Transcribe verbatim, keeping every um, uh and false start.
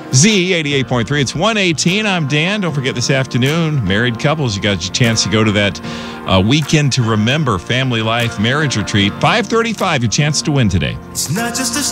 Z eighty-eight point three. It's one eighteen. I'm Dan. Don't forget this afternoon, married couples, you got your chance to go to that uh, Weekend to Remember Family Life Marriage Retreat. five thirty-five, your chance to win today. It's not just a